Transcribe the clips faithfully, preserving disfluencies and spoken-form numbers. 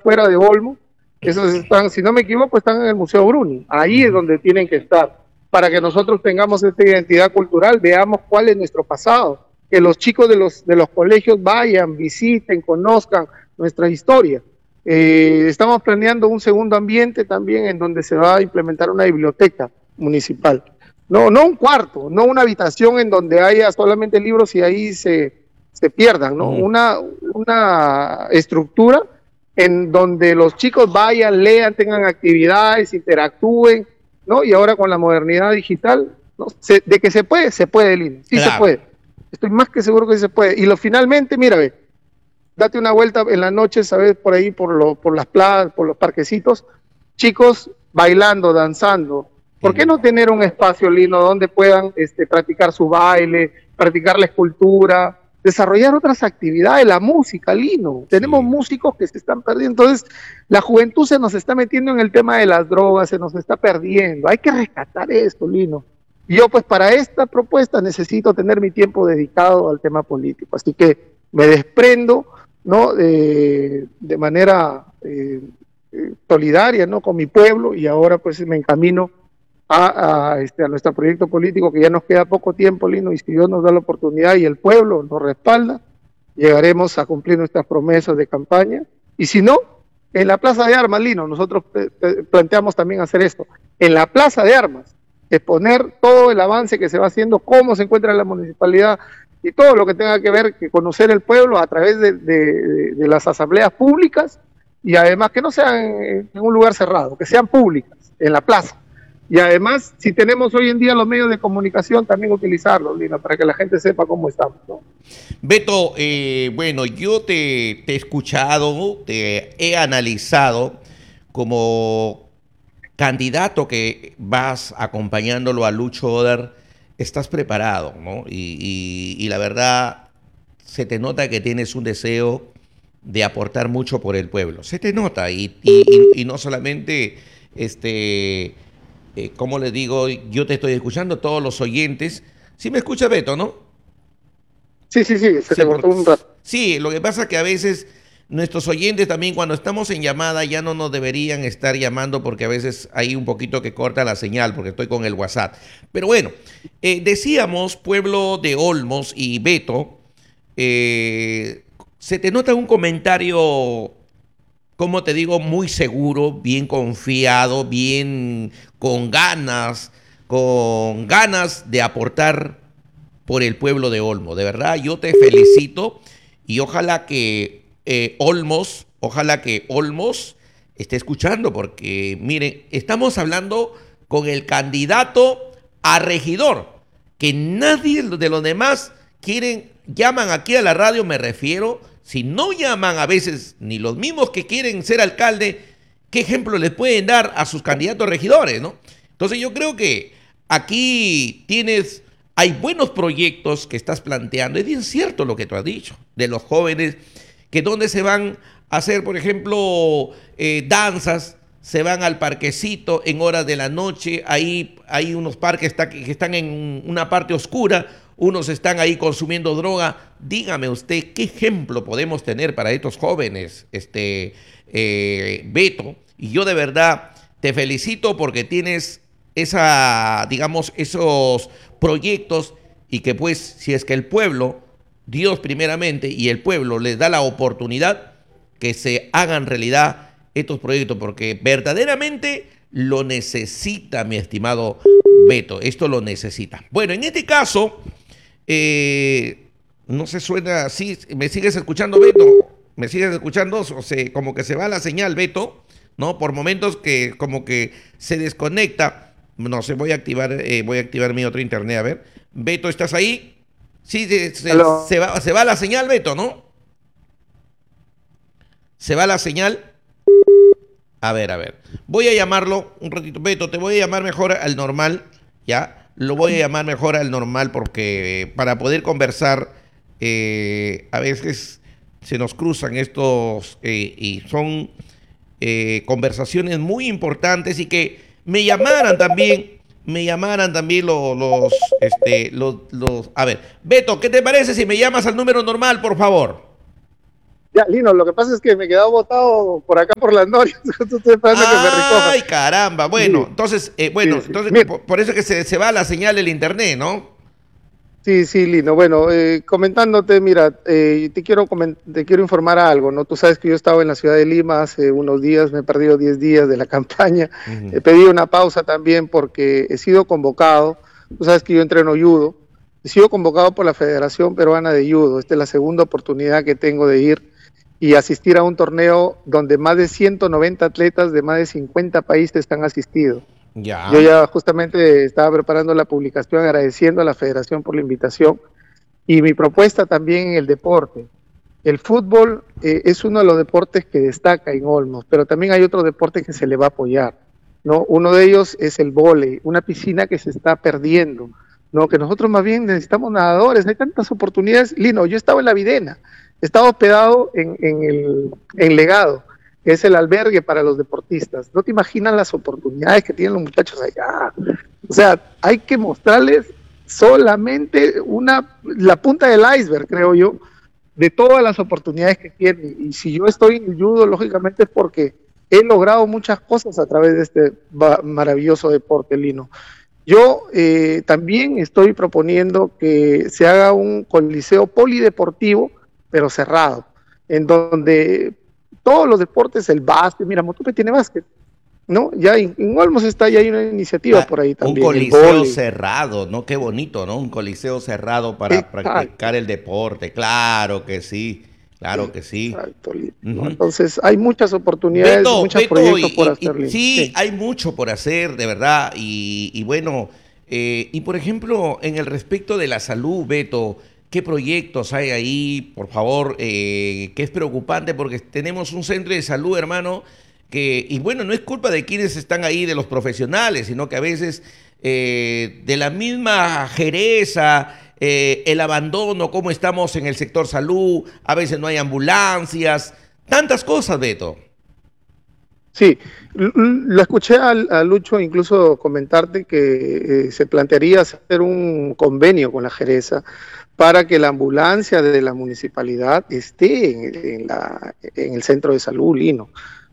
afuera de Olmo. Esos están, si no me equivoco, están en el Museo Bruni. Ahí es donde tienen que estar, para que nosotros tengamos esta identidad cultural, veamos cuál es nuestro pasado, que los chicos de los, de los colegios vayan, visiten, conozcan nuestra historia. Eh, estamos planeando un segundo ambiente también en donde se va a implementar una biblioteca municipal. No, no un cuarto, no una habitación en donde haya solamente libros y ahí se, se pierdan, ¿no? Uh-huh. Una, una estructura en donde los chicos vayan, lean, tengan actividades, interactúen, ¿no? Y ahora con la modernidad digital, ¿no? Se, de que se puede, se puede, Lino, sí claro. se puede. Estoy más que seguro que se puede. Y lo finalmente, mira, ve, date una vuelta en la noche, ¿sabes? Por ahí, por, lo, por las plazas, por los parquecitos, chicos bailando, danzando. ¿Por qué no tener un espacio, Lino, donde puedan este, practicar su baile, practicar la escultura, desarrollar otras actividades, la música, Lino? Tenemos sí. músicos que se están perdiendo. Entonces, la juventud se nos está metiendo en el tema de las drogas, se nos está perdiendo. Hay que rescatar esto, Lino. Y yo, pues, para esta propuesta necesito tener mi tiempo dedicado al tema político. Así que me desprendo, ¿no? De, de manera eh, solidaria, ¿no? Con mi pueblo, y ahora, pues, me encamino A, a, este, a nuestro proyecto político, que ya nos queda poco tiempo, Lino, y si Dios nos da la oportunidad y el pueblo nos respalda, llegaremos a cumplir nuestras promesas de campaña. Y si no, en la Plaza de Armas, Lino, nosotros planteamos también hacer esto, en la Plaza de Armas, exponer todo el avance que se va haciendo, cómo se encuentra la municipalidad y todo lo que tenga que ver, que conocer el pueblo a través de, de, de las asambleas públicas, y además que no sean en, en un lugar cerrado, que sean públicas, en la plaza. Y además, si tenemos hoy en día los medios de comunicación, también utilizarlos, Lina, para que la gente sepa cómo estamos, ¿no? Beto, eh, bueno, yo te, te he escuchado, te he analizado como candidato que vas acompañándolo a Lucho Oder. Estás preparado, ¿no? Y, y, y la verdad, se te nota que tienes un deseo de aportar mucho por el pueblo. Se te nota, y, y, y, y no solamente este... Eh, como les digo, yo te estoy escuchando, todos los oyentes. Sí me escucha Beto, ¿no? Sí, sí, sí, se sí, te cortó un rato. Sí, lo que pasa es que a veces nuestros oyentes también, cuando estamos en llamada, ya no nos deberían estar llamando, porque a veces hay un poquito que corta la señal, porque estoy con el WhatsApp. Pero bueno, eh, decíamos, pueblo de Olmos y Beto, eh, se te nota un comentario, como te digo, muy seguro, bien confiado, bien con ganas, con ganas de aportar por el pueblo de Olmos. De verdad, yo te felicito, y ojalá que eh, Olmos, ojalá que Olmos esté escuchando, porque miren, estamos hablando con el candidato a regidor, que nadie de los demás quieren, llaman aquí a la radio, me refiero. Si no llaman a veces ni los mismos que quieren ser alcalde, ¿qué ejemplo les pueden dar a sus candidatos regidores, no? Entonces yo creo que aquí tienes, hay buenos proyectos que estás planteando. Es bien cierto lo que tú has dicho, de los jóvenes, que donde se van a hacer, por ejemplo, eh, danzas, se van al parquecito en horas de la noche. Ahí hay unos parques que están en una parte oscura, unos están ahí consumiendo droga. Dígame usted, ¿qué ejemplo podemos tener para estos jóvenes, este, eh, Beto? Y yo de verdad te felicito porque tienes esa, digamos, esos proyectos, y que pues si es que el pueblo, Dios primeramente y el pueblo les da la oportunidad, que se hagan realidad estos proyectos, porque verdaderamente lo necesita, mi estimado Beto, esto lo necesita. Bueno, en este caso, eh, no se suena así. ¿Me sigues escuchando, Beto? ¿Me sigues escuchando? O sea, como que se va la señal, Beto, ¿no? Por momentos que como que se desconecta. No sé, voy a activar, eh, voy a activar mi otro internet, a ver. Beto, ¿estás ahí? Sí, se, se, se, va, se va la señal, Beto, ¿no? Se va la señal. A ver, a ver. Voy a llamarlo un ratito. Beto, te voy a llamar mejor al normal, ¿ya? Lo voy a llamar mejor al normal, porque para poder conversar, eh, a veces se nos cruzan estos eh, y son eh, conversaciones muy importantes, y que me llamaran también, me llamaran también los, los, este, los, los, a ver, Beto, ¿qué te parece si me llamas al número normal, por favor? Ya, Lino, lo que pasa es que me he quedado botado por acá por las norias. Justo estoy esperando que me recojan. Ay, caramba. Bueno, Sí, entonces, eh, bueno, sí, sí. entonces Mira, por, por eso es que se, se va la señal del internet, ¿no? sí, sí, Lino. Bueno, eh, comentándote, mira, eh, te quiero coment- te quiero informar algo, ¿no? Tú sabes que yo estaba en la ciudad de Lima hace unos días, me he perdido diez días de la campaña. Ujú. He pedido una pausa también porque he sido convocado. Tú sabes que yo entreno judo. He sido convocado por la Federación Peruana de Judo. Esta es la segunda oportunidad que tengo de ir y asistir a un torneo donde más de ciento noventa atletas de más de cincuenta países han asistido. Yo Ya. ya justamente estaba preparando la publicación agradeciendo a la Federación por la invitación y mi propuesta también en el deporte. El fútbol eh, es uno de los deportes que destaca en Olmos, pero también hay otro deporte que se le va a apoyar, ¿no? Uno de ellos es el vóley, una piscina que se está perdiendo, ¿no? Que nosotros más bien necesitamos nadadores, hay tantas oportunidades. Lino, yo estaba en la Videna, estaba hospedado en, en el en Legado, que es el albergue para los deportistas. No te imaginas las oportunidades que tienen los muchachos allá. O sea, hay que mostrarles solamente una, la punta del iceberg, creo yo, de todas las oportunidades que tienen. Y si yo estoy en el judo, lógicamente es porque he logrado muchas cosas a través de este maravilloso deporte, Lino. Yo eh, también estoy proponiendo que se haga un coliseo polideportivo, pero cerrado, en donde todos los deportes, el básquet, mira, Motupe tiene básquet, ¿no? Ya en, en Olmos está, ya hay una iniciativa Ah, por ahí un también, el coliseo vóley. cerrado, ¿no? Qué bonito, ¿no? Un coliseo cerrado para Exacto, practicar el deporte. Claro que sí, claro que sí. exacto, ¿no? Ujú. Entonces hay muchas oportunidades, Beto, muchos Beto, y, proyectos por y- hacer, y Lino. sí, Sí. hay mucho por hacer, de verdad. Y, y bueno, eh, y por ejemplo, en el respecto de la salud, Beto, ¿qué proyectos hay ahí? Por favor, eh, que es preocupante porque tenemos un centro de salud, hermano, que, y bueno, no es culpa de quienes están ahí, de los profesionales, sino que a veces eh, de la misma jereza, eh, el abandono, cómo estamos en el sector salud, a veces no hay ambulancias, tantas cosas, Beto. Sí, L- lo escuché a, a Lucho incluso comentarte que eh, se plantearía hacer un convenio con la Jereza para que la ambulancia de la municipalidad esté en, en la, en el centro de salud, Lino.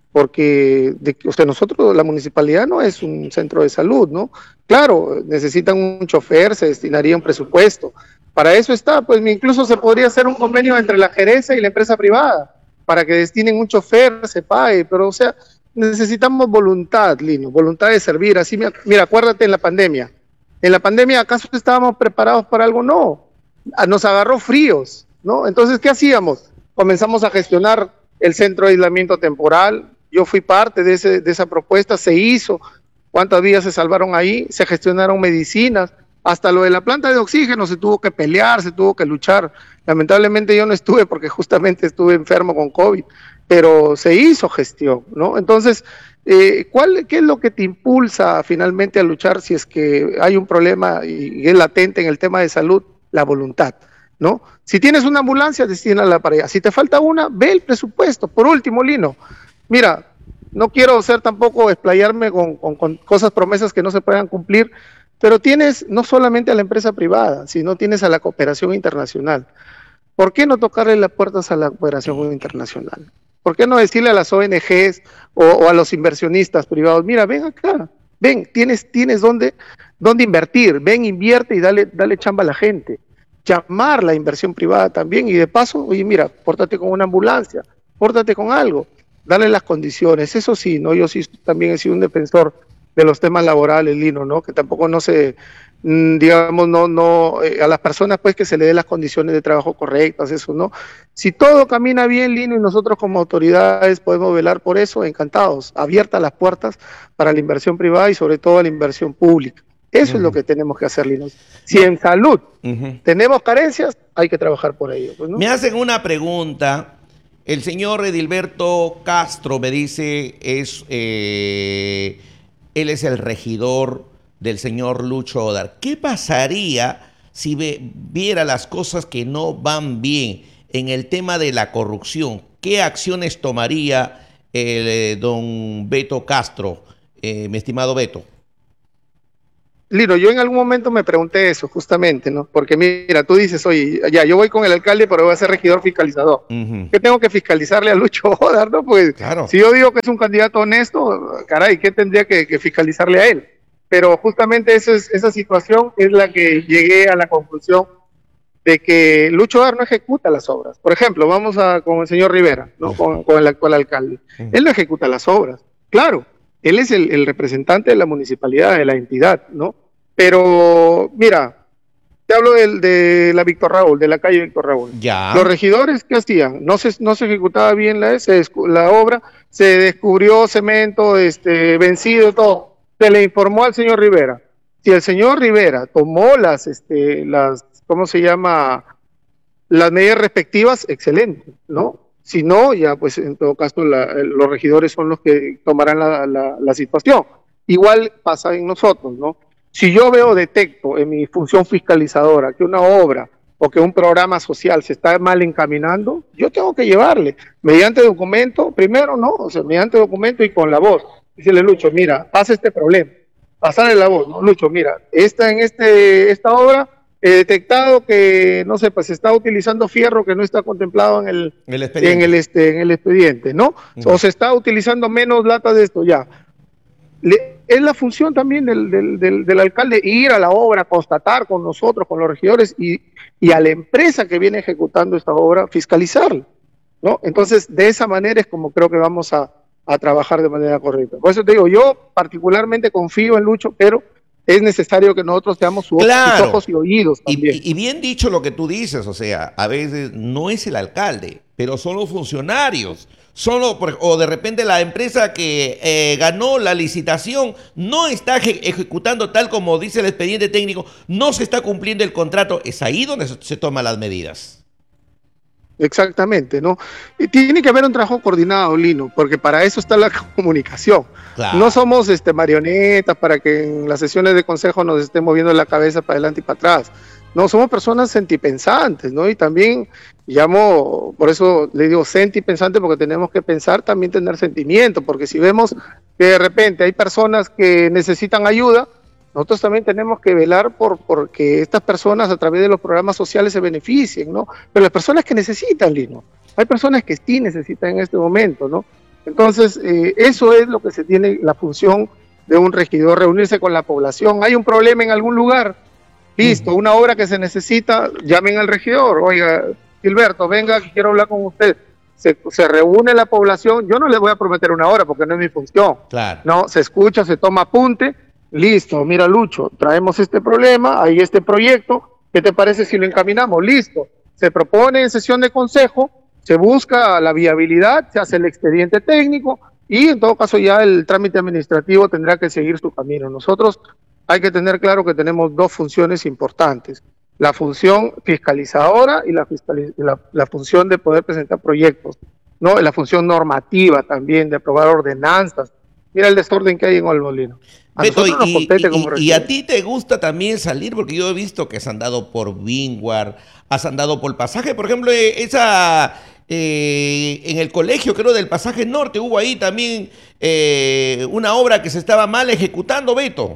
Porque de, o sea, nosotros, la municipalidad no es un centro de salud, ¿no? Claro, necesitan un chofer, se destinaría un presupuesto. Para eso está, pues incluso se podría hacer un convenio entre la gerencia y la empresa privada, para que destinen un chofer, se pague, pero o sea, necesitamos voluntad, Lino, voluntad de servir. Así, mira, acuérdate en la pandemia. En la pandemia, ¿acaso estábamos preparados para algo? No. Nos agarró fríos, ¿no? Entonces, ¿qué hacíamos? Comenzamos a gestionar el centro de aislamiento temporal. Yo fui parte de, ese, de esa propuesta, se hizo. ¿Cuántas vidas se salvaron ahí? Se gestionaron medicinas. Hasta lo de la planta de oxígeno se tuvo que pelear, se tuvo que luchar. Lamentablemente yo no estuve porque justamente estuve enfermo con COVID, pero se hizo gestión, ¿no? Entonces, eh, ¿cuál, ¿qué es lo que te impulsa finalmente a luchar si es que hay un problema y es latente en el tema de salud? La voluntad, ¿no? Si tienes una ambulancia, destínala para allá. Si te falta una, ve el presupuesto. Por último, Lino, mira, no quiero ser tampoco explayarme con, con, con cosas, promesas que no se puedan cumplir, pero tienes no solamente a la empresa privada, sino tienes a la cooperación internacional. ¿Por qué no tocarle las puertas a la cooperación internacional? ¿Por qué no decirle a las O N Ges o, o a los inversionistas privados, mira, ven acá, ven, tienes, tienes dónde, dónde invertir, ven, invierte y dale, dale chamba a la gente. Llamar la inversión privada también y de paso, oye, mira, pórtate con una ambulancia, pórtate con algo, darle las condiciones. Eso sí, ¿no? Yo sí también he sido un defensor de los temas laborales, Lino, ¿no? Que tampoco no se, mm, digamos, no, no, eh, a las personas pues que se le den las condiciones de trabajo correctas, eso, ¿no? Si todo camina bien, Lino, y nosotros como autoridades podemos velar por eso, encantados, abiertas las puertas para la inversión privada y sobre todo la inversión pública. Eso es lo Ujú. que tenemos que hacer, Lino. Si Me, en salud ujú. tenemos carencias, hay que trabajar por ello, pues, ¿no? Me hacen una pregunta. El señor Edilberto Castro me dice, es, eh, él es el regidor del señor Lucho Odar. ¿Qué pasaría si ve- viera las cosas que no van bien en el tema de la corrupción? ¿Qué acciones tomaría el, eh, don Beto Castro, eh, mi estimado Beto? Lino, yo en algún momento me pregunté eso, justamente, ¿no? Porque mira, tú dices, oye, ya, yo voy con el alcalde, pero voy a ser regidor fiscalizador. Uh-huh. ¿Qué tengo que fiscalizarle a Lucho Hodar, no? Pues, claro. Si yo digo que es un candidato honesto, caray, ¿qué tendría que, que fiscalizarle a él? Pero justamente eso es, esa situación es la que llegué a la conclusión de que Lucho Hodar no ejecuta las obras. Por ejemplo, vamos a con el señor Rivera, ¿no? Con, con el actual alcalde. Uh-huh. Él no ejecuta las obras, claro. Él es el, el representante de la municipalidad, de la entidad, ¿no? Pero, mira, te hablo de, de la Víctor Raúl, de la calle Víctor Raúl. Ya. Los regidores, ¿qué hacían? No se, no se ejecutaba bien la, se, la obra, se descubrió cemento este, vencido, todo. Se le informó al señor Rivera. Si el señor Rivera tomó las, este, las, ¿cómo se llama? Las medidas respectivas, excelente, ¿no? Si no, ya pues en todo caso la, los regidores son los que tomarán la, la, la situación. Igual pasa en nosotros, ¿no? Si yo veo, detecto en mi función fiscalizadora que una obra o que un programa social se está mal encaminando, yo tengo que llevarle mediante documento, primero, ¿no? O sea, mediante documento y con la voz. Decirle, Lucho, mira, pasa este problema. Pasarle la voz, ¿no? Lucho, mira, esta, en este, esta obra he detectado que, no sé, pues se está utilizando fierro que no está contemplado en el, el en el, este, en el expediente, ¿no? Uh-huh. O se está utilizando menos latas de esto, ya. Le, es la función también del, del, del, del alcalde ir a la obra, constatar con nosotros, con los regidores y, y a la empresa que viene ejecutando esta obra, fiscalizarla, ¿no? Entonces, de esa manera es como creo que vamos a, a trabajar de manera correcta. Por eso te digo, yo particularmente confío en Lucho, pero es necesario que nosotros seamos sus claro. ojos y oídos también. Y, y bien dicho lo que tú dices, o sea, a veces no es el alcalde, pero son los funcionarios, son los, o de repente la empresa que eh, ganó la licitación no está eje ejecutando tal como dice el expediente técnico, no se está cumpliendo el contrato, es ahí donde se, se toman las medidas. Exactamente, ¿no? Y tiene que haber un trabajo coordinado, Lino, porque para eso está la comunicación. Claro. No somos este, marionetas para que en las sesiones de consejo nos estén moviendo la cabeza para adelante y para atrás. No, somos personas sentipensantes, ¿no? Y también llamo, por eso le digo sentipensante, porque tenemos que pensar, también tener sentimiento, porque si vemos que de repente hay personas que necesitan ayuda, nosotros también tenemos que velar por porque estas personas a través de los programas sociales se beneficien, ¿no? Pero las personas que necesitan, Lino, hay personas que sí necesitan en este momento, ¿no? Entonces, eh, eso es lo que se tiene, la función de un regidor, reunirse con la población. Hay un problema en algún lugar, listo, uh-huh. Una obra que se necesita, llamen al regidor, oiga, Gilberto, venga, quiero hablar con usted. Se, se reúne la población, yo no les voy a prometer una hora porque no es mi función, claro. No, se escucha, se toma apunte. Listo, mira Lucho, traemos este problema, hay este proyecto, ¿qué te parece si lo encaminamos? Listo, se propone en sesión de consejo, se busca la viabilidad, se hace el expediente técnico y en todo caso ya el trámite administrativo tendrá que seguir su camino. Nosotros hay que tener claro que tenemos dos funciones importantes, la función fiscalizadora y la, fiscaliz la, la función de poder presentar proyectos, ¿no? La función normativa también, de aprobar ordenanzas. Mira el desorden que hay en Olmolino. A Beto, y, y, y, y a ti te gusta también salir, porque yo he visto que has andado por Vinguar, has andado por el pasaje, por ejemplo, esa eh, en el colegio, creo, del Pasaje Norte, hubo ahí también eh, una obra que se estaba mal ejecutando, Beto.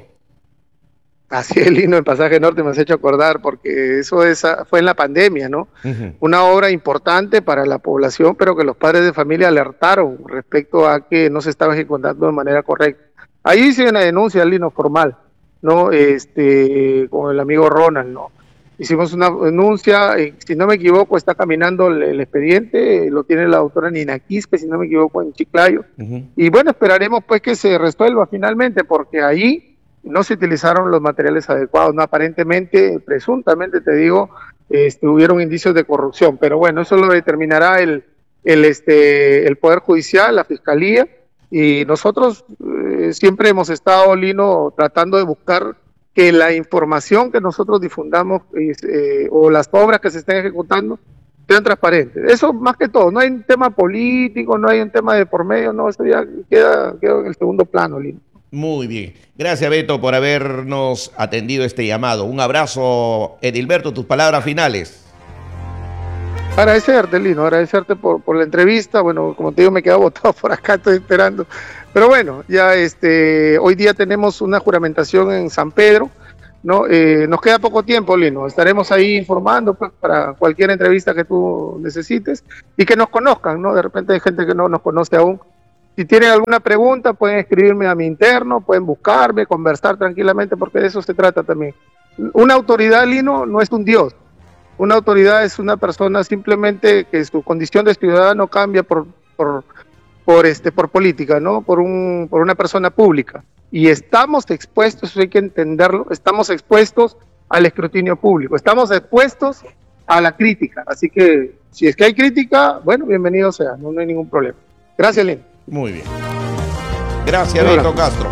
Así es, Lino, el Pasaje Norte me has hecho acordar, porque eso es, fue en la pandemia, ¿no? Uh-huh. Una obra importante para la población, pero que los padres de familia alertaron respecto a que no se estaba ejecutando de manera correcta. Ahí hice una denuncia, Lino, formal, ¿no? Este, con el amigo Ronald, ¿no? Hicimos una denuncia, eh, si no me equivoco, está caminando el, el expediente, eh, lo tiene la doctora Nina Quispe, si no me equivoco, en Chiclayo. Uh-huh. Y bueno, esperaremos pues que se resuelva finalmente, porque ahí no se utilizaron los materiales adecuados, ¿no? Aparentemente, presuntamente, te digo, este, hubieron indicios de corrupción, pero bueno, eso lo determinará el, el, este, el Poder Judicial, la Fiscalía, y nosotros eh, siempre hemos estado, Lino, tratando de buscar que la información que nosotros difundamos eh, o las obras que se estén ejecutando sean transparentes. Eso más que todo, no hay un tema político, no hay un tema de por medio, no, eso ya queda, queda en el segundo plano, Lino. Muy bien. Gracias, Beto, por habernos atendido este llamado. Un abrazo, Edilberto, tus palabras finales. Agradecerte, Lino, agradecerte por, por la entrevista. Bueno, como te digo, me he quedado botado por acá, estoy esperando. Pero bueno, ya este, hoy día tenemos una juramentación en San Pedro. ¿no? Eh, nos queda poco tiempo, Lino. Estaremos ahí informando pues, para cualquier entrevista que tú necesites y que nos conozcan, ¿no? De repente hay gente que no nos conoce aún. Si tienen alguna pregunta, pueden escribirme a mi interno, pueden buscarme, conversar tranquilamente, porque de eso se trata también. Una autoridad, Lino, no es un dios. Una autoridad es una persona simplemente que su condición de ciudadano cambia por, por, por, este, por política, ¿no? Por, un, por una persona pública. Y estamos expuestos, eso hay que entenderlo, estamos expuestos al escrutinio público, estamos expuestos a la crítica. Así que si es que hay crítica, bueno, bienvenido sea, no, no hay ningún problema. Gracias, Lino. Muy bien. Gracias, Beto Castro.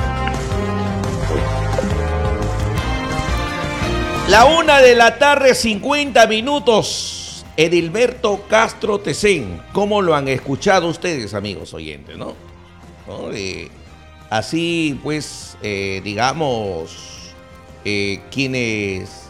La una de la tarde, cincuenta minutos. Edilberto Castro Tecén. ¿Cómo lo han escuchado ustedes, amigos oyentes, no? ¿No? Eh, así, pues, eh, digamos, eh, quienes...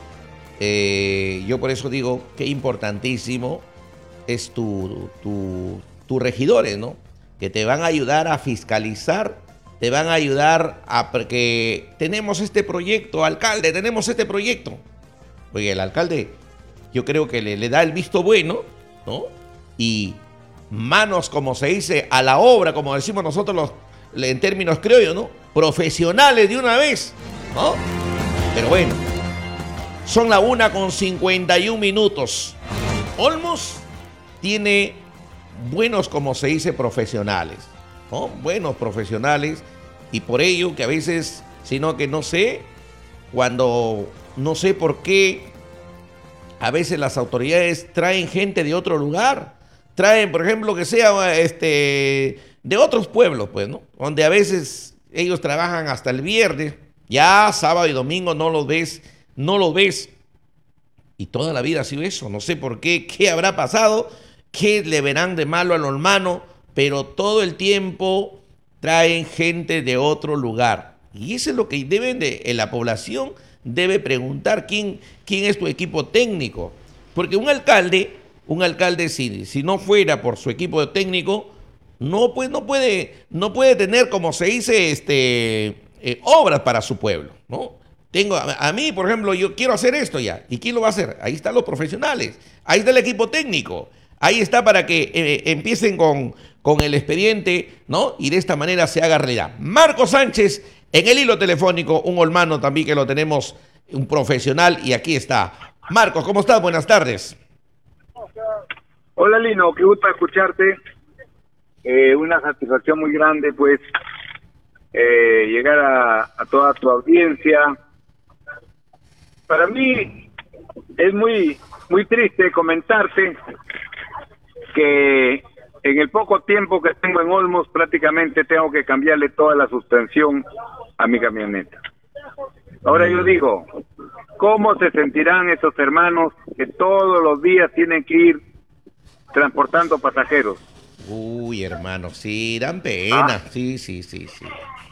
Eh, yo por eso digo que importantísimo es tu, tu, tu regidores, ¿no? Que te van a ayudar a fiscalizar, te van a ayudar a porque tenemos este proyecto, alcalde, tenemos este proyecto. Oye, el alcalde, yo creo que le, le da el visto bueno, ¿no? Y manos, como se dice, a la obra, como decimos nosotros los, en términos criollos, ¿no? Profesionales de una vez, ¿no? Pero bueno, son la una con cincuenta y un minutos. Olmos tiene buenos, como se dice, profesionales, ¿no? Buenos profesionales, y por ello que a veces, sino que no sé, cuando no sé por qué, a veces las autoridades traen gente de otro lugar, traen, por ejemplo, que sea este de otros pueblos, pues, ¿no? Donde a veces ellos trabajan hasta el viernes, ya sábado y domingo no los ves, no los ves, y toda la vida ha sido eso, no sé por qué, qué habrá pasado, qué le verán de malo a los hermanos, pero todo el tiempo traen gente de otro lugar. Y eso es lo que deben de, en la población debe preguntar quién, quién es tu equipo técnico. Porque un alcalde, un alcalde si, si no fuera por su equipo técnico, no, pues, no, puede, no puede tener, como se dice, este, eh, obras para su pueblo, ¿no? Tengo, a, a mí, por ejemplo, yo quiero hacer esto ya. ¿Y quién lo va a hacer? Ahí están los profesionales, ahí está el equipo técnico. Ahí está para que eh, empiecen con, con el expediente, ¿no? Y de esta manera se haga realidad. Marco Sánchez, en el hilo telefónico, un olmano también que lo tenemos, un profesional, y aquí está. Marcos, ¿cómo estás? Buenas tardes. Hola, Lino, qué gusto escucharte. Eh, una satisfacción muy grande, pues, eh, llegar a, a toda tu audiencia. Para mí es muy, muy triste comentarte que en el poco tiempo que tengo en Olmos prácticamente tengo que cambiarle toda la suspensión a mi camioneta. Ahora yo digo, ¿cómo se sentirán esos hermanos que todos los días tienen que ir transportando pasajeros? Uy, hermano, sí, dan pena, Ah. sí, sí, sí, sí.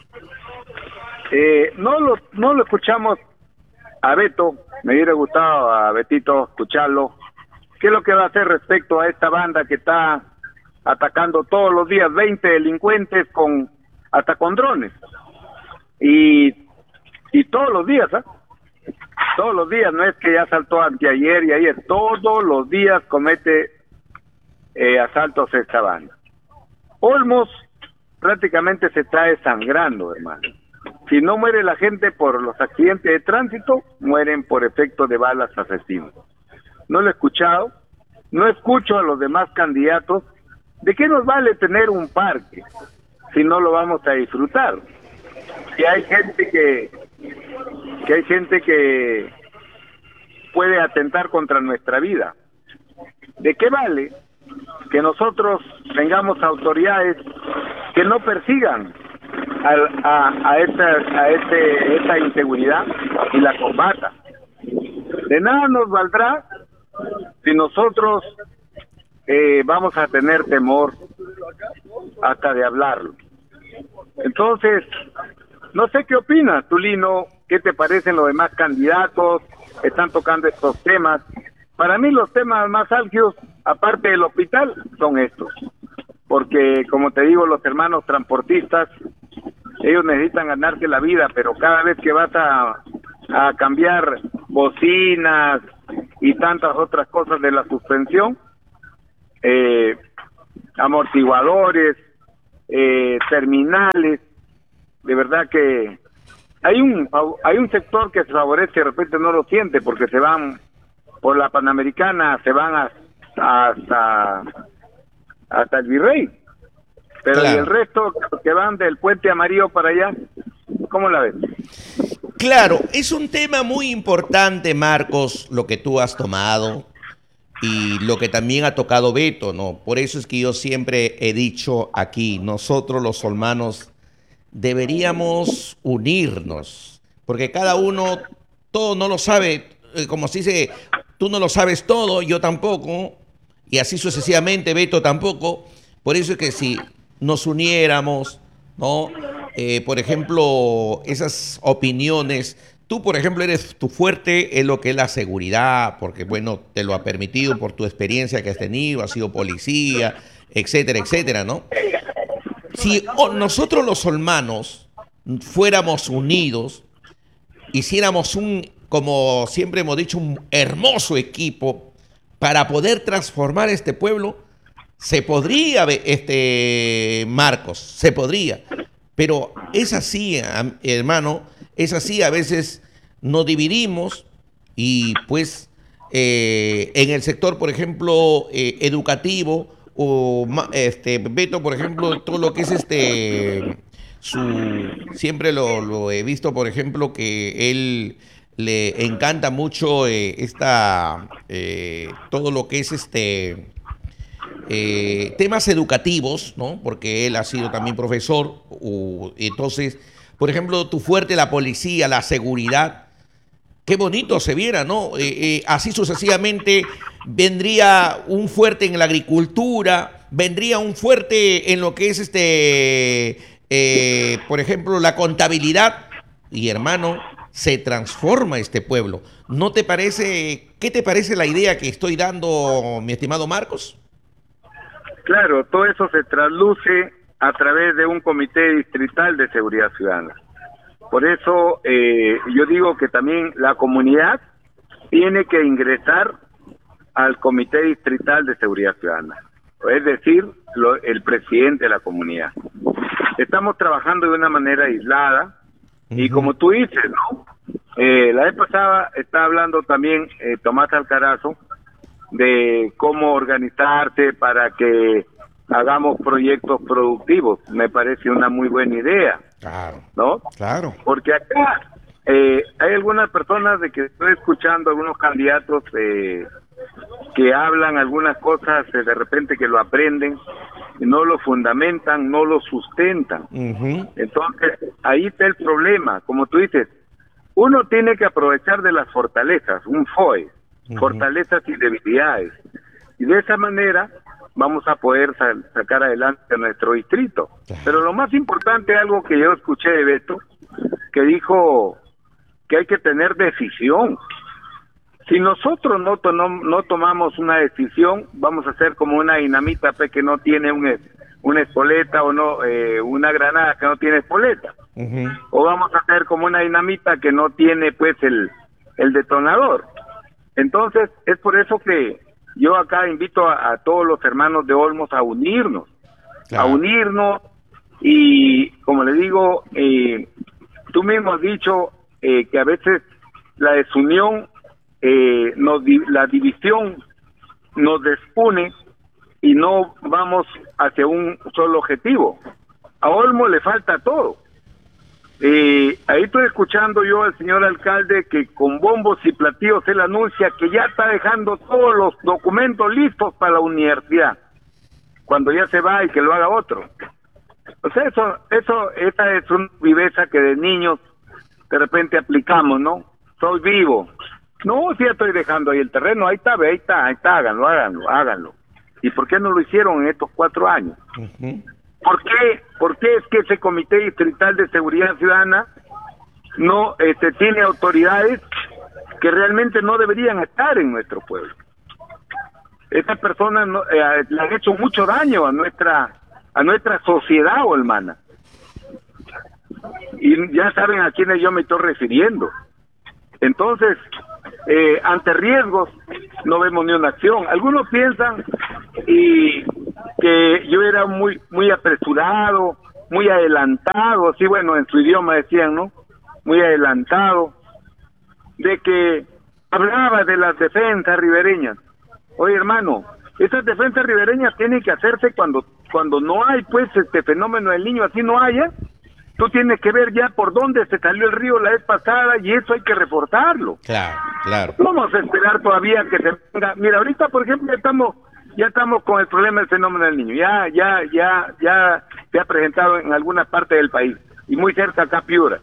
Eh, no lo no lo escuchamos a Beto, me hubiera gustado a Betito escucharlo. ¿Qué es lo que va a hacer respecto a esta banda que está atacando todos los días veinte delincuentes con hasta con drones? Y, y todos los días, ¿eh? Todos los días, no es que ya asaltó anteayer y ayer, todos los días comete eh, asaltos esta banda. Olmos prácticamente se está desangrando, hermano. Si no muere la gente por los accidentes de tránsito, mueren por efecto de balas asesinos. No lo he escuchado, no escucho a los demás candidatos. ¿De qué nos vale tener un parque si no lo vamos a disfrutar? Si hay gente que, que hay gente que puede atentar contra nuestra vida. ¿De qué vale que nosotros tengamos autoridades que no persigan a, a, a esta a este esta inseguridad y la combata? De nada nos valdrá si nosotros eh, vamos a tener temor hasta de hablarlo. Entonces, no sé qué opinas, Tulino, qué te parecen los demás candidatos, están tocando estos temas. Para mí los temas más álgidos, aparte del hospital, son estos. Porque, como te digo, los hermanos transportistas, ellos necesitan ganarse la vida, pero cada vez que vas a, a cambiar bocinas y tantas otras cosas de la suspensión, eh, amortiguadores, eh, terminales. De verdad que hay un hay un sector que se favorece, de repente no lo siente porque se van por la Panamericana, se van hasta hasta, hasta el Virrey, pero claro. Y el resto que van del Puente Amarillo para allá, ¿cómo la ves? Claro, es un tema muy importante, Marcos, lo que tú has tomado y lo que también ha tocado Beto, ¿no? Por eso es que yo siempre he dicho aquí, nosotros los olmanos deberíamos unirnos, porque cada uno, todo no lo sabe, como se dice, tú no lo sabes todo, yo tampoco, y así sucesivamente, Beto tampoco. Por eso es que si nos uniéramos, ¿no? Eh, por ejemplo, esas opiniones, tú por ejemplo eres tu fuerte en lo que es la seguridad, porque bueno, te lo ha permitido por tu experiencia que has tenido, has sido policía, etcétera, etcétera, ¿no? Si oh, nosotros los olmanos fuéramos unidos, hiciéramos un, como siempre hemos dicho, un hermoso equipo para poder transformar este pueblo, se podría, este Marcos, se podría. Pero es así, hermano, es así, a veces nos dividimos y pues eh, en el sector, por ejemplo, eh, educativo, o este Beto, por ejemplo, todo lo que es este, su, siempre lo, lo he visto, por ejemplo, que él le encanta mucho eh, esta, eh, todo lo que es este... Eh, temas educativos, ¿no? Porque él ha sido también profesor. Uh, entonces, por ejemplo, tu fuerte, la policía, la seguridad, qué bonito se viera, ¿no? Eh, eh, así sucesivamente vendría un fuerte en la agricultura, vendría un fuerte en lo que es este, eh, por ejemplo, la contabilidad. Y hermano, se transforma este pueblo. ¿No te parece? ¿Qué te parece la idea que estoy dando, mi estimado Marcos? Claro, todo eso se trasluce a través de un comité distrital de seguridad ciudadana. Por eso eh, yo digo que también la comunidad tiene que ingresar al comité distrital de seguridad ciudadana, es decir, lo, el presidente de la comunidad. Estamos trabajando de una manera aislada y como tú dices, ¿no? Eh, la vez pasada estaba hablando también eh, Tomás Alcarazo de cómo organizarse para que hagamos proyectos productivos. Me parece una muy buena idea. Claro. ¿No? Claro. Porque acá eh, hay algunas personas de que estoy escuchando, algunos candidatos eh, que hablan algunas cosas eh, de repente que lo aprenden, no lo fundamentan, no lo sustentan. Uh-huh. Entonces, ahí está el problema. Como tú dices, uno tiene que aprovechar de las fortalezas, un F O E. Uh-huh. Fortalezas y debilidades, y de esa manera vamos a poder sal, sacar adelante a nuestro distrito. Uh-huh. Pero lo más importante, algo que yo escuché de Beto, que dijo que hay que tener decisión. Si nosotros no, to no tomamos una decisión, vamos a ser como una dinamita pe, que no tiene un, una espoleta, o no eh, una granada que no tiene espoleta. Uh-huh. O vamos a ser como una dinamita que no tiene pues el, el detonador. Entonces, es por eso que yo acá invito a, a todos los hermanos de Olmos a unirnos, claro. a unirnos y, como le digo, eh, tú mismo has dicho eh, que a veces la desunión, eh, nos, la división nos despone y no vamos hacia un solo objetivo. A Olmos le falta todo. Eh, ahí estoy escuchando yo al señor alcalde que con bombos y platillos él anuncia que ya está dejando todos los documentos listos para la universidad, cuando ya se va y que lo haga otro. O sea, eso, eso, esa es una viveza que de niños de repente aplicamos, ¿no? Soy vivo. No, sí estoy dejando ahí el terreno, ahí está, ahí está, ahí está, háganlo, háganlo, háganlo. ¿Y por qué no lo hicieron en estos cuatro años? Uh-huh. ¿Por qué? ¿Por qué es que ese Comité Distrital de Seguridad Ciudadana no este, tiene autoridades que realmente no deberían estar en nuestro pueblo? Estas personas no, eh, le han hecho mucho daño a nuestra a nuestra sociedad olmana. Y ya saben a quiénes yo me estoy refiriendo. Entonces, eh, ante riesgos no vemos ni una acción. Algunos piensan y que yo era muy muy apresurado, muy adelantado, sí, bueno, en su idioma decían, ¿no? Muy adelantado, de que hablaba de las defensas ribereñas. Oye, hermano, esas defensas ribereñas tienen que hacerse cuando cuando no hay, pues, este fenómeno del Niño, así no haya. Tú tienes que ver ya por dónde se salió el río la vez pasada y eso hay que reportarlo. Claro, claro. No vamos a esperar todavía que se venga. Mira, ahorita, por ejemplo, ya estamos ya estamos con el problema del fenómeno del Niño. Ya ya ya ya se ha presentado en alguna parte del país y muy cerca acá Piura,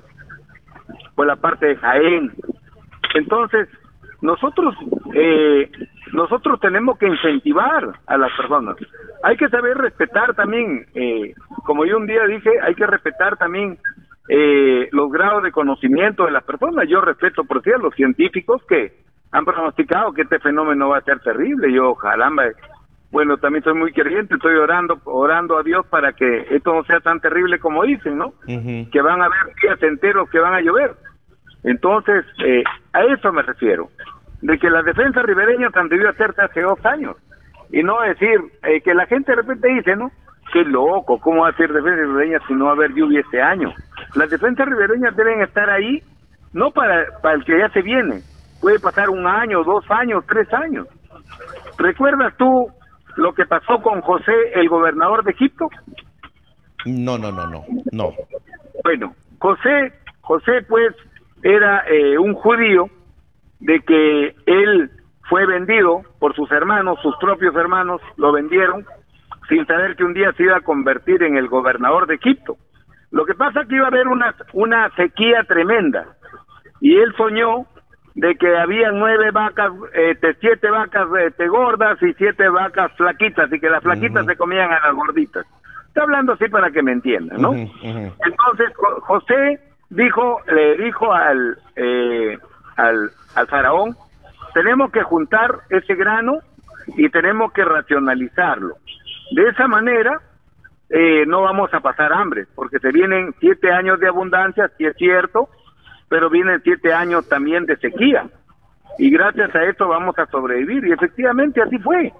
por la parte de Jaén. Entonces, nosotros eh, nosotros tenemos que incentivar a las personas. Hay que saber respetar también, eh, como yo un día dije, hay que respetar también eh, los grados de conocimiento de las personas. Yo respeto, por cierto, a los científicos que han pronosticado que este fenómeno va a ser terrible. Yo, ojalá, bueno, también soy muy creyente, estoy orando orando a Dios para que esto no sea tan terrible como dicen, ¿no? Uh-huh. Que van a haber días enteros que van a llover. Entonces, eh, a eso me refiero, de que las defensas ribereñas han debido hacerse hace dos años, y no decir eh, que la gente de repente dice, ¿no? Qué loco, ¿cómo va a ser defensas ribereñas si no va a haber lluvia este año? Las defensas ribereñas deben estar ahí, no para, para el que ya se viene, puede pasar un año, dos años, tres años. ¿Recuerdas tú lo que pasó con José, el gobernador de Egipto? No, no, no, no, no. Bueno, José, José pues era eh, un judío de que él fue vendido por sus hermanos, sus propios hermanos lo vendieron sin saber que un día se iba a convertir en el gobernador de Egipto. Lo que pasa es que iba a haber una, una sequía tremenda y él soñó de que había nueve vacas, este, siete vacas este, gordas y siete vacas flaquitas y que las flaquitas uh-huh. se comían a las gorditas. Está hablando así para que me entiendan, ¿no? Uh-huh, uh-huh. Entonces José dijo, le dijo al, eh, al, al faraón, tenemos que juntar ese grano y tenemos que racionalizarlo. De esa manera eh, no vamos a pasar hambre, porque se vienen siete años de abundancia, sí es cierto, pero vienen siete años también de sequía. Y gracias a esto vamos a sobrevivir. Y efectivamente así fue.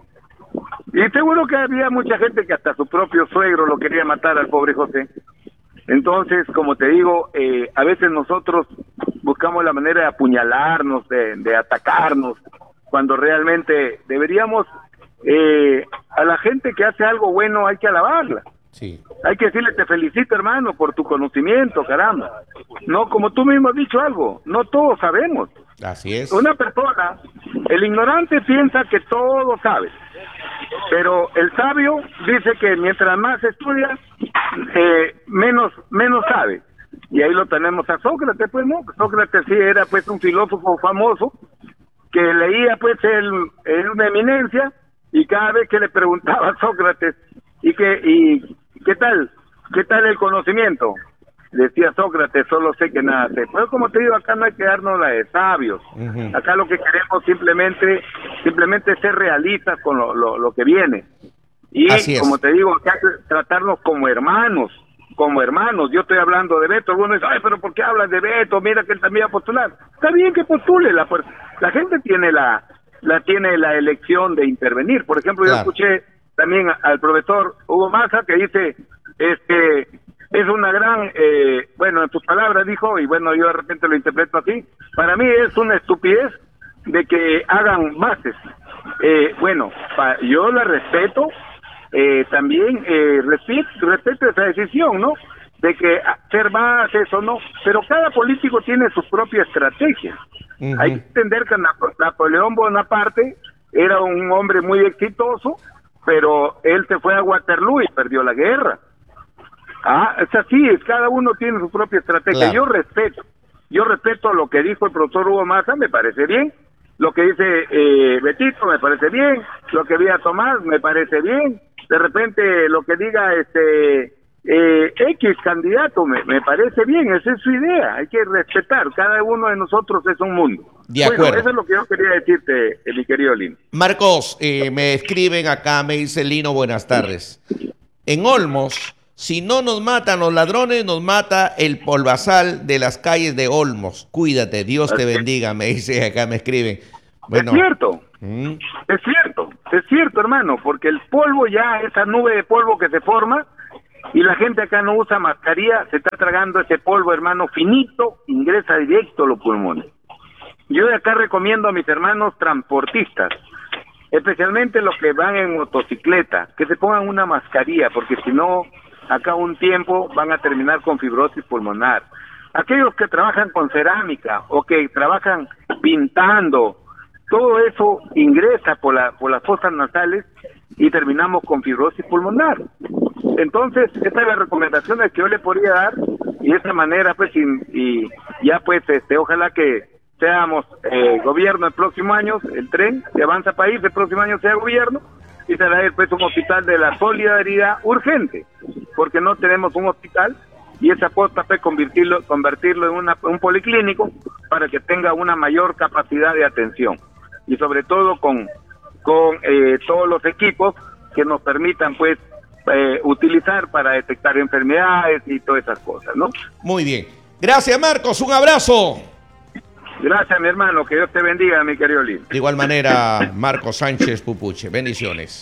Y seguro que había mucha gente que hasta su propio suegro lo quería matar al pobre José. Entonces, como te digo, eh, a veces nosotros buscamos la manera de apuñalarnos, de, de atacarnos, cuando realmente deberíamos, eh, a la gente que hace algo bueno hay que alabarla. Sí. Hay que decirle, te felicito, hermano, por tu conocimiento, caramba. No, como tú mismo has dicho algo, no todos sabemos. Así es. Una persona, el ignorante piensa que todo sabe, pero el sabio dice que mientras más estudia, eh, menos menos sabe. Y ahí lo tenemos a Sócrates, pues, ¿no? Sócrates sí era, pues, un filósofo famoso que leía, pues, él en una eminencia, y cada vez que le preguntaba a Sócrates, ¿y qué, y qué tal? ¿Qué tal el conocimiento? Decía Sócrates, solo sé que nada sé. Pero como te digo, acá no hay que darnos la de sabios. Uh-huh. Acá lo que queremos simplemente simplemente es ser realistas con lo, lo, lo que viene. Y como te digo, acá hay que tratarnos como hermanos, como hermanos. Yo estoy hablando de Beto. Algunos dicen, ay, pero ¿por qué hablas de Beto? Mira que él también va a postular. Está bien que postule. La, la gente tiene la, la, tiene la elección de intervenir. Por ejemplo, claro. Yo escuché también al profesor Hugo Massa que dice, este... es una gran, eh, bueno, en tus palabras dijo, y bueno, yo de repente lo interpreto así, para mí es una estupidez de que hagan bases. Eh, bueno, pa, yo la respeto, eh, también eh, respeto, respeto esa decisión, ¿no? De que hacer bases o no, pero cada político tiene su propia estrategia. Uh-huh. Hay que entender que Napoleón Bonaparte era un hombre muy exitoso, pero él se fue a Waterloo y perdió la guerra. Ah, es así, es, cada uno tiene su propia estrategia. Claro. Yo respeto, yo respeto lo que dijo el profesor Hugo Massa, me parece bien, lo que dice eh, Betito me parece bien, lo que diga Tomás me parece bien, de repente lo que diga este eh, X candidato me, me parece bien, esa es su idea, hay que respetar, cada uno de nosotros es un mundo. De bueno, acuerdo. Eso es lo que yo quería decirte, eh, mi querido Lino. Marcos, eh, me escriben acá, me dice Lino, buenas tardes. En Olmos Si no nos matan los ladrones, nos mata el polvazal de las calles de Olmos. Cuídate, Dios te bendiga, me dice acá, me escriben. Bueno, es cierto, ¿Mm? es cierto, es cierto, hermano, porque el polvo ya, esa nube de polvo que se forma, y la gente acá no usa mascarilla, se está tragando ese polvo, hermano, finito, ingresa directo a los pulmones. Yo de acá recomiendo a mis hermanos transportistas, especialmente los que van en motocicleta, que se pongan una mascarilla, porque si no, acá un tiempo van a terminar con fibrosis pulmonar. Aquellos que trabajan con cerámica o que trabajan pintando, todo eso ingresa por, la, por las fosas nasales y terminamos con fibrosis pulmonar. Entonces, esta es la recomendación que yo le podría dar, y de esta manera, pues, y, y ya pues, este, ojalá que seamos eh, gobierno el próximo año, el tren de Avanza País el próximo año sea gobierno, y será después un hospital de la solidaridad urgente, porque no tenemos un hospital, y esa aposta pues convertirlo, convertirlo en una, un policlínico para que tenga una mayor capacidad de atención, y sobre todo con, con eh, todos los equipos que nos permitan pues eh, utilizar para detectar enfermedades y todas esas cosas, ¿no? Muy bien. Gracias, Marcos, un abrazo. Gracias, mi hermano, que Dios te bendiga, mi querido Lino. De igual manera, Marcos Sánchez Pupuche, bendiciones.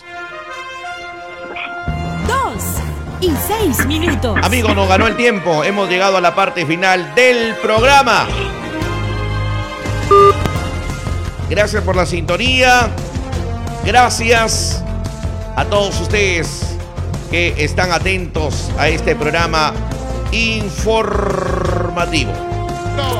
Dos y seis minutos. Amigo, nos ganó el tiempo, hemos llegado a la parte final del programa. Gracias por la sintonía, gracias a todos ustedes que están atentos a este programa informativo. No.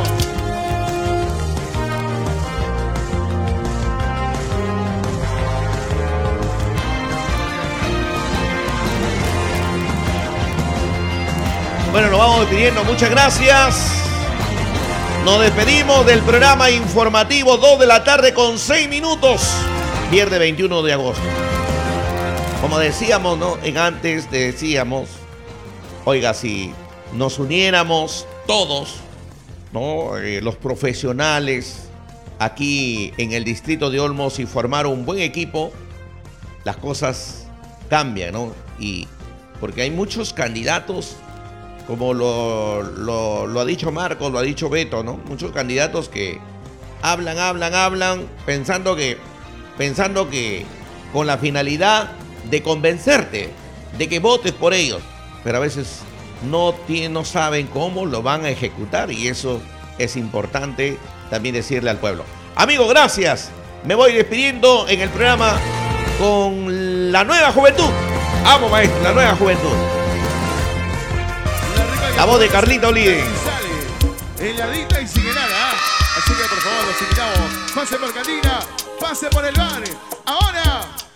Bueno, nos vamos despidiendo, muchas gracias. Nos despedimos del programa informativo, dos de la tarde con seis minutos, viernes veintiuno de agosto. Como decíamos, ¿no? En antes decíamos, oiga, si nos uniéramos todos, ¿no? Eh, los profesionales aquí en el distrito de Olmos y formar un buen equipo, las cosas cambian, ¿no? Y porque hay muchos candidatos, como lo, lo, lo ha dicho Marcos, lo ha dicho Beto, ¿no? Muchos candidatos que hablan, hablan, hablan, pensando que, pensando que con la finalidad de convencerte de que votes por ellos, pero a veces no, tienen, no saben cómo lo van a ejecutar, y eso es importante también decirle al pueblo. Amigos, gracias. Me voy despidiendo en el programa con la nueva juventud. Vamos, maestro, la nueva juventud. La voz de Carlita Oliden. Sale heladita y sin helada. Así que por favor los invitamos. Pase por cantina, pase por el bar. Ahora.